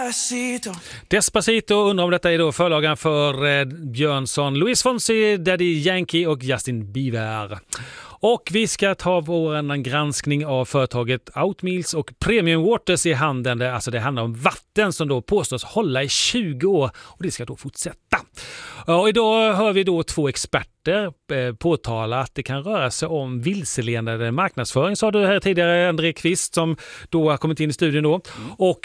Despacito, undrar om detta är då förlagan för Björnsson, Luis Fonsi, Daddy Yankee och Justin Bieber. Och vi ska ta vår granskning av företaget Outmeals och Premium Waters i handen. Alltså det handlar om vatten som då påstås hålla i 20 år och det ska då fortsätta. Och idag hör vi då två experter påtala att det kan röra sig om vilseledande marknadsföring, sa du här tidigare, André Kvist, som då har kommit in i studion då. Och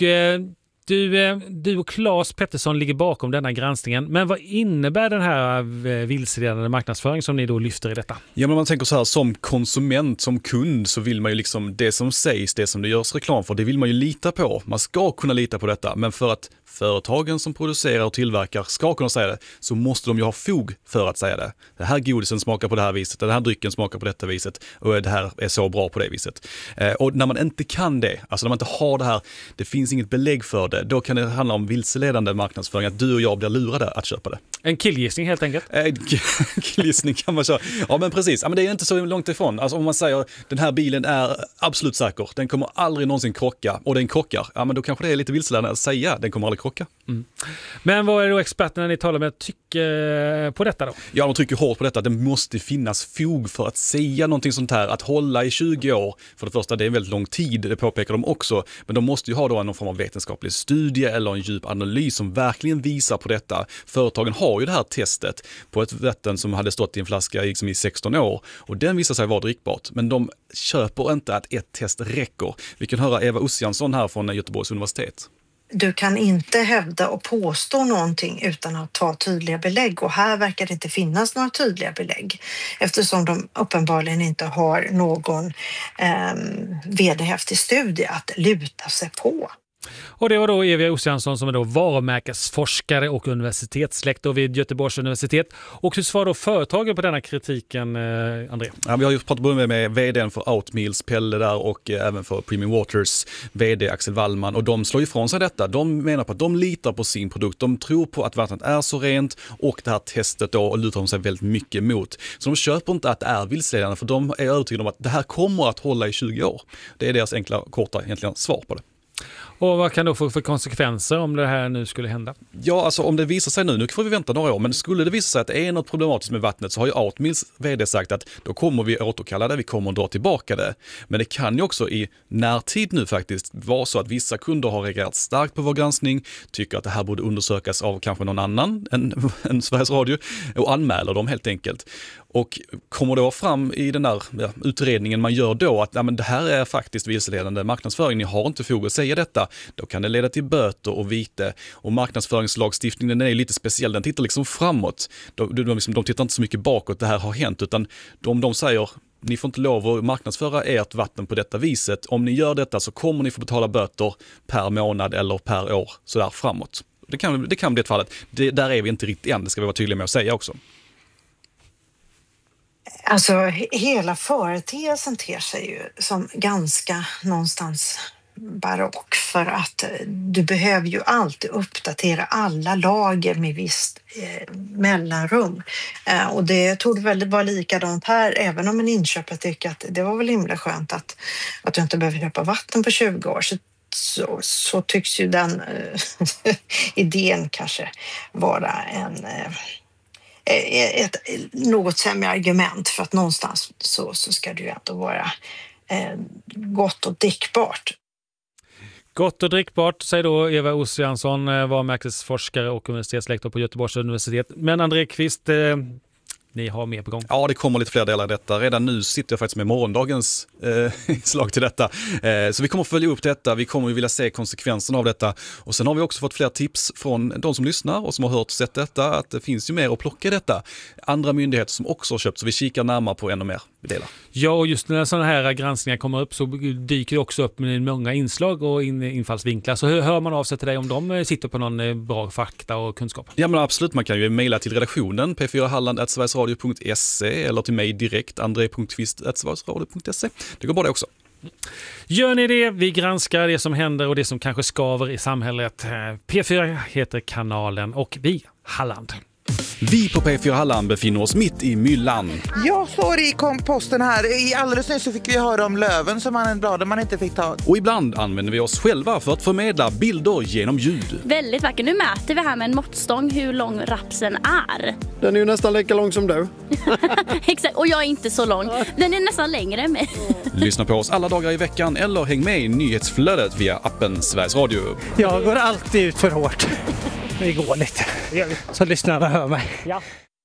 du och Claes Pettersson ligger bakom denna granskningen. Men vad innebär den här vilseledande marknadsföring som ni då lyfter i detta? Ja, men man tänker så här, som konsument, som kund, så vill man ju liksom det som sägs, det som det görs reklam för, det vill man ju lita på. Man ska kunna lita på detta, men för att företagen som producerar och tillverkar ska kunna säga det, så måste de ju ha fog för att säga det. Det här godisen smakar på det här viset, den här drycken smakar på detta viset och det här är så bra på det viset. Och när man inte kan det, alltså när man inte har det här, det finns inget belägg för det, då kan det handla om vilseledande marknadsföring, att du och jag blir lurade att köpa det. En killgissning helt enkelt. Killgissning kan man köra. Ja, men precis. Ja, men det är inte så långt ifrån. Alltså om man säger den här bilen är absolut säker, den kommer aldrig någonsin krocka, och den krockar, ja men då kanske det är lite vilseledande att säga den kommer aldrig krocka. Mm. Men vad är då experterna ni talar med tycker på detta då? Ja, de trycker hårt på detta. Det måste finnas fog för att säga någonting sånt här. Att hålla i 20 år, för det första, det är en väldigt lång tid, det påpekar de också. Men de måste ju ha då någon form av vetenskaplig studie eller en djup analys som verkligen visar på detta. Företagen har ju det här testet på ett vatten som hade stått i en flaska liksom i 16 år. Och den visar sig vara drickbart. Men de köper inte att ett test räcker. Vi kan höra Eva Ossiansson här från Göteborgs universitet. Du kan inte hävda och påstå någonting utan att ta tydliga belägg, och här verkar det inte finnas några tydliga belägg eftersom de uppenbarligen inte har någon vederhäftig studie att luta sig på. Och det var då Eva Ossiansson som är då varumärkesforskare och universitetslektor vid Göteborgs universitet. Och hur svarar då företagen på denna kritiken, André? Ja, vi har ju pratat med vdn för Outmeals, Pelle där, och även för Premium Waters, vd Axel Wallman. Och de slår ifrån sig detta. De menar på att de litar på sin produkt. De tror på att vattnet är så rent, och det här testet då och lutar de sig väldigt mycket emot. Så de köper inte att det är vilseledande, för de är övertygade om att det här kommer att hålla i 20 år. Det är deras enkla, korta egentligen svar på det. Och vad kan då få för konsekvenser om det här nu skulle hända? Ja, alltså om det visar sig nu får vi vänta några år, men skulle det visa sig att det är något problematiskt med vattnet, så har ju Outmeals vd sagt att då kommer vi återkalla det, vi kommer att dra tillbaka det. Men det kan ju också i närtid nu faktiskt vara så att vissa kunder har reagerat starkt på vår granskning, tycker att det här borde undersökas av kanske någon annan än Sveriges Radio, och anmäler dem helt enkelt. Och kommer då fram i den där utredningen man gör då att men det här är faktiskt vilseledande marknadsföring, ni har inte fog att säga detta, då kan det leda till böter och vite. Och marknadsföringslagstiftningen är lite speciell, den tittar liksom framåt. De tittar inte så mycket bakåt, det här har hänt, utan de säger ni får inte lov att marknadsföra ert vatten på detta viset. Om ni gör detta så kommer ni få betala böter per månad eller per år, så där framåt. Det kan bli ett fallet. Där är vi inte riktigt än, det ska vi vara tydliga med att säga också. Alltså hela företeelsen ter sig ju som ganska någonstans barock, för att du behöver ju alltid uppdatera alla lager med visst mellanrum. Och det tog väl vara likadant här, även om en inköpare tycker att det var väl himla skönt att du inte behöver köpa vatten på 20 år. Så tycks ju den idén kanske vara ett något sämre argument, för att någonstans så ska det ju ändå vara gott och drickbart. Gott och drickbart, säger då Eva Ossiansson, varumärkesforskare och universitetslektor på Göteborgs universitet. Men André Kvist, ni har mer på gång. Ja, det kommer lite fler delar i detta. Redan nu sitter jag faktiskt med morgondagens slag till detta. Så vi kommer att följa upp detta. Vi kommer att vilja se konsekvenserna av detta. Och sen har vi också fått fler tips från de som lyssnar och som har hört och sett detta, att det finns ju mer att plocka i detta. Andra myndigheter som också har köpt, så vi kikar närmare på ännu mer delar. Ja, och just när sådana här granskningar kommer upp så dyker det också upp med många inslag och infallsvinklar. Så hör man av sig till dig om de sitter på någon bra fakta och kunskap? Ja, men absolut. Man kan ju mejla till redaktionen p4halland@sverigesradio.se eller till mig direkt andre.kvist@sverigesradio.se. Det går bra det också. Gör ni det? Vi granskar det som händer och det som kanske skaver i samhället. P4 heter kanalen och vi Halland. Vi på P4 Halland befinner oss mitt i myllan. Jag står i komposten här. Alldeles nyss så fick vi höra om löven som bladen man inte fick ta. Och ibland använder vi oss själva för att förmedla bilder genom ljud. Väldigt vacker. Nu mäter vi här med en måttstång hur lång rapsen är. Den är ju nästan lika lång som du. Exakt, och jag är inte så lång. Den är nästan längre än mig. Lyssna på oss alla dagar i veckan eller häng med i nyhetsflödet via appen Sveriges Radio. Jag går alltid ut för hårt. Det går lite. Så lyssnarna hör mig. Ja.